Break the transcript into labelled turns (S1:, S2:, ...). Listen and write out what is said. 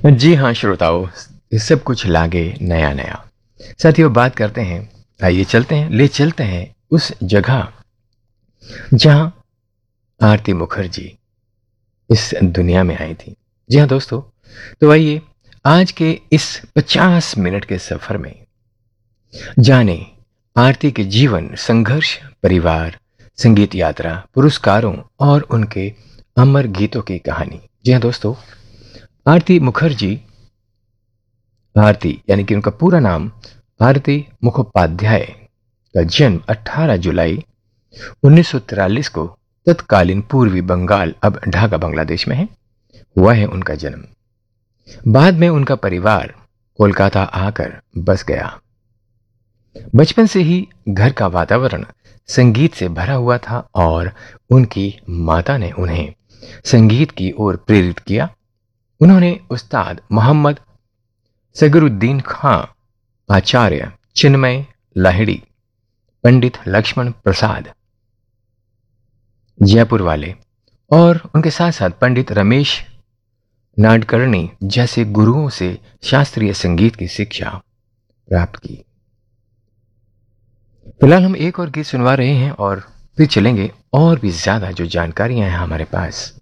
S1: जी हाँ श्रोताओं, ये सब कुछ लागे नया नया। साथियों, बात करते हैं, आइए चलते हैं, ले चलते हैं उस जगह जहां आरती मुखर्जी इस दुनिया में आई थी। जी हाँ दोस्तों, तो आइए आज के इस 50 मिनट के सफर में जाने आरती के जीवन, संघर्ष, परिवार, संगीत यात्रा, पुरस्कारों और उनके अमर गीतों की कहानी। जी हाँ दोस्तों, आरती मुखर्जी, आरती यानी कि उनका पूरा नाम आरती मुखोपाध्याय का जन्म 18 जुलाई 1943 को तत्कालीन पूर्वी बंगाल, अब ढाका बांग्लादेश में है, हुआ है उनका जन्म। बाद में उनका परिवार कोलकाता आकर बस गया। बचपन से ही घर का वातावरण संगीत से भरा हुआ था और उनकी माता ने उन्हें संगीत की ओर प्रेरित किया। उन्होंने उस्ताद मोहम्मद सगरुद्दीन खां, आचार्य चिन्मय लाहिड़ी, पंडित लक्ष्मण प्रसाद जयपुर वाले और उनके साथ साथ पंडित रमेश नाडकर्णी जैसे गुरुओं से शास्त्रीय संगीत की शिक्षा प्राप्त की। फिलहाल हम एक और गीत सुनवा रहे हैं और फिर चलेंगे और भी ज्यादा जो जानकारियां हैं हमारे पास